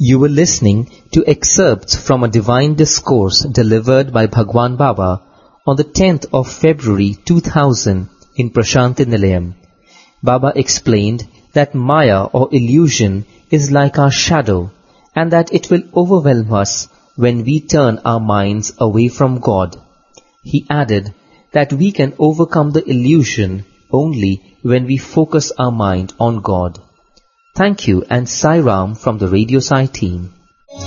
You were listening to excerpts from a divine discourse delivered by Bhagwan Baba on the 10th of February 2000 in Prashanti Nilayam. Baba explained that Maya or illusion is like our shadow and that it will overwhelm us when we turn our minds away from God. He added that we can overcome the illusion only when we focus our mind on God. Thank you and Sai Ram from the Radio Sai team.